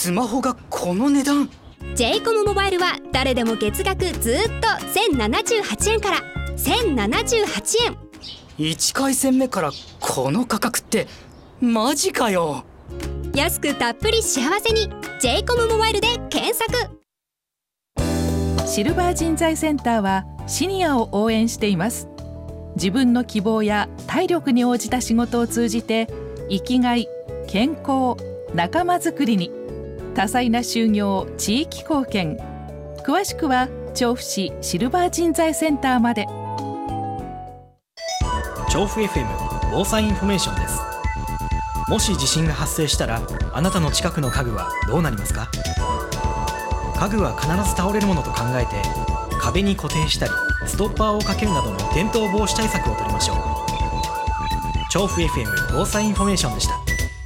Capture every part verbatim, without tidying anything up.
スマホがこの値段。 j イコムモバイルは誰でも月額ずっとせんななじゅうはちえんからせんななじゅうはちえん。 いち回戦目からこの価格ってマジかよ。 安くたっぷり幸せに j イコムモバイルで検索。 シルバー人材センターはシニアを応援しています。自分の希望や体力に応じた仕事を通じて生きがい、健康、仲間づくりに多彩な就業、地域貢献。詳しくは調布市シルバー人材センターまで。 調布 エフエム 防災インフォメーションです。もし地震が発生したらあなたの近くの家具はどうなりますか？家具は必ず倒れるものと考えて壁に固定したりストッパーをかけるなどの転倒防止対策を取りましょう。調布 エフエム 防災インフォメーションでした。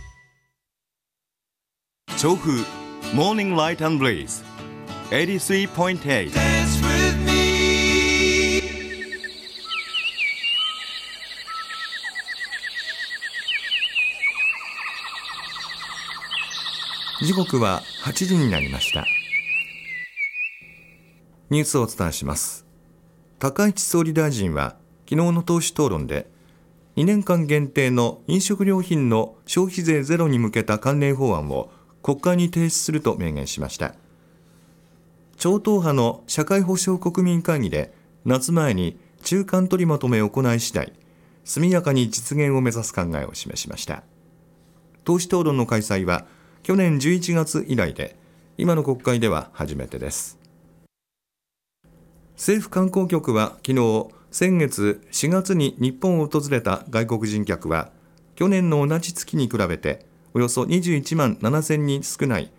調布モーニングライト&ブレイズ はちじゅうさんてんはち 時刻ははちじになりました。ニュースをお伝えします。高市総理大臣は昨日の党首討論でにねんかん限定の飲食料品の消費税ゼロに向けた関連法案を国会に提出すると明言しました。超党派の社会保障国民会議で夏前に中間取りまとめを行い次第速やかに実現を目指す考えを示しました。党首討論の開催は去年じゅういちがつ以来で今の国会では初めてです。政府観光局は昨日先月しがつに日本を訪れた外国人客は去年の同じ月に比べておよそにじゅういちまんななせんにん少ない